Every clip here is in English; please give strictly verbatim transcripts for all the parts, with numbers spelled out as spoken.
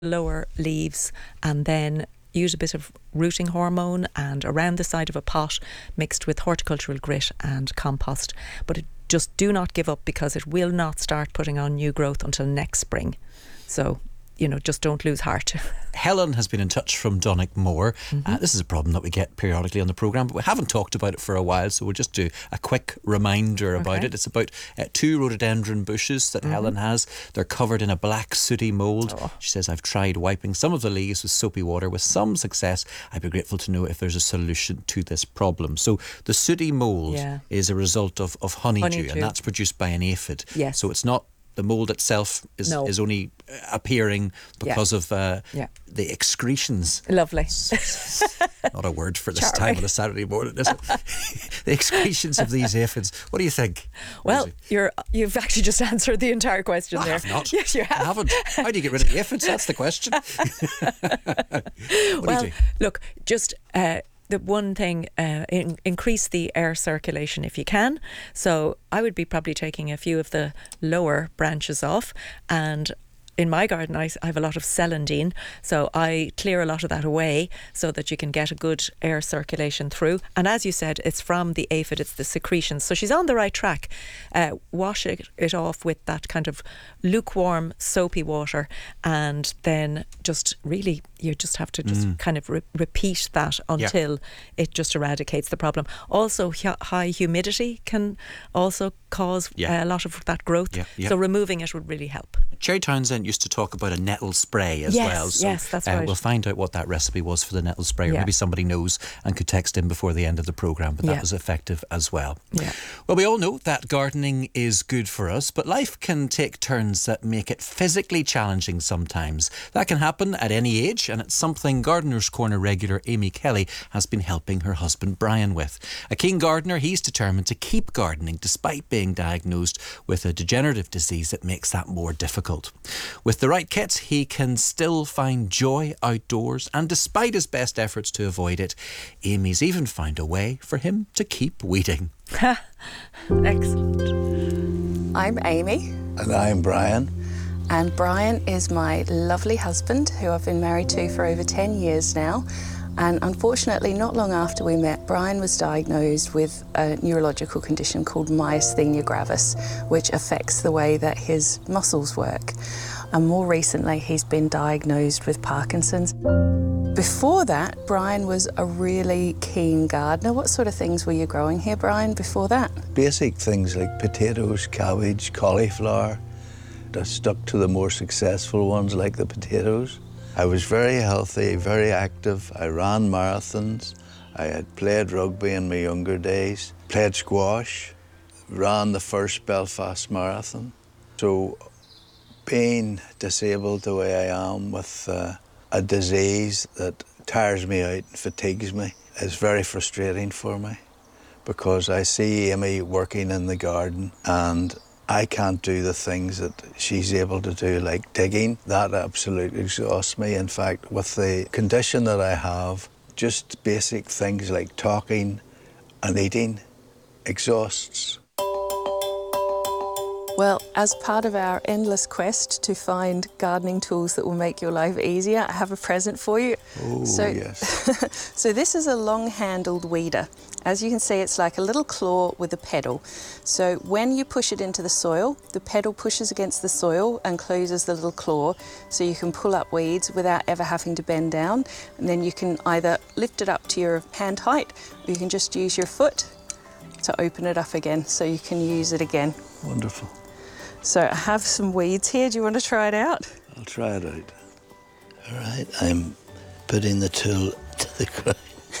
lower leaves, and then use a bit of rooting hormone and around the side of a pot mixed with horticultural grit and compost. But it, just do not give up, because it will not start putting on new growth until next spring. So, you know, just don't lose heart. Helen has been in touch from Donegal. Mm-hmm. Uh, this is a problem that we get periodically on the programme, but we haven't talked about it for a while, so we'll just do a quick reminder about Okay. it. It's about uh, two rhododendron bushes that Mm-hmm. Helen has. They're covered in a black sooty mould. Oh. She says, I've tried wiping some of the leaves with soapy water with some success. I'd be grateful to know if there's a solution to this problem. So the sooty mould Yeah. is a result of, of honeydew, Honeydew. and that's produced by an aphid. Yes. So it's not, the mould itself is, No. is only appearing because Yeah. of uh, Yeah. the excretions. Lovely. Not a word for this Charming. time on a Saturday morning, is it? The excretions of these aphids. What do you think? Well, Rosie? you're, you've actually just answered the entire question I there. have not. Yes, you I have. haven't. How do you get rid of the aphids? That's the question. What well, do you do? look, just uh, the one thing, uh, in, increase the air circulation if you can. So I would be probably taking a few of the lower branches off, and in my garden I, I have a lot of celandine, so I clear a lot of that away so that you can get a good air circulation through. And as you said, it's from the aphid, it's the secretions. So she's on the right track. Uh, wash it, it off with that kind of lukewarm soapy water, and then just really you just have to just kind of re- repeat that until it just eradicates the problem. Also, hu- high humidity can also cause Yeah. a lot of that growth. Yeah, yeah. So removing it would really help. Cherry Townsend used to talk about a nettle spray as Yes, well. So, yes, that's uh, right. We'll find out what that recipe was for the nettle spray, or Yeah. maybe somebody knows and could text in before the end of the programme, but that Yeah. was effective as well. Yeah. Well, we all know that gardening is good for us, but life can take turns that make it physically challenging sometimes. That can happen at any age, and it's something Gardener's Corner regular Amy Kelly has been helping her husband Brian with. A keen gardener, he's determined to keep gardening despite being diagnosed with a degenerative disease that makes that more difficult. With the right kit, he can still find joy outdoors, and despite his best efforts to avoid it, Amy's even found a way for him to keep weeding. Excellent. I'm Amy, And I'm Brian. and Brian is my lovely husband who I've been married to for over ten years now. And unfortunately, not long after we met, Brian was diagnosed with a neurological condition called myasthenia gravis, which affects the way that his muscles work. And more recently, he's been diagnosed with Parkinson's. Before that, Brian was a really keen gardener. What sort of things were you growing here, Brian, before that? Basic things like potatoes, cabbage, cauliflower. I stuck to the more successful ones like the potatoes. I was very healthy, very active. I ran marathons. I had played rugby in my younger days, played squash, ran the first Belfast Marathon. So being disabled the way I am with uh, a disease that tires me out and fatigues me is very frustrating for me, because I see Amy working in the garden and I can't do the things that she's able to do, like digging. That absolutely exhausts me. In fact, with the condition that I have, just basic things like talking and eating exhausts. Well, as part of our endless quest to find gardening tools that will make your life easier, I have a present for you. Oh, So- yes. So this is a long-handled weeder. As you can see, it's like a little claw with a pedal. So when you push it into the soil, the pedal pushes against the soil and closes the little claw, so you can pull up weeds without ever having to bend down. And then you can either lift it up to your hand height, or you can just use your foot to open it up again, so you can use it again. Wonderful. So I have some weeds here. Do you want to try it out? I'll try it out. All right, I'm putting the tool to the ground.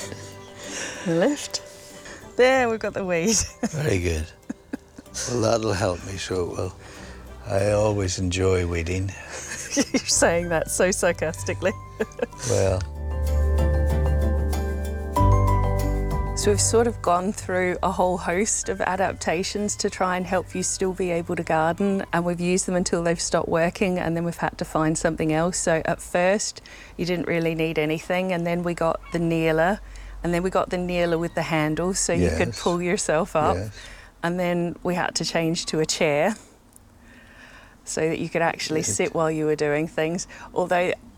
Lift. There, we've got the weed. Very good. Well, that'll help me, so it will. I always enjoy weeding. You're saying that so sarcastically. Well, So we've sort of gone through a whole host of adaptations to try and help you still be able to garden, and we've used them until they've stopped working, and then we've had to find something else. So at first you didn't really need anything, and then we got the kneeler, and then we got the kneeler with the handle so you could Yes. pull yourself up. yes. And then we had to change to a chair so that you could actually Yes. sit while you were doing things. Although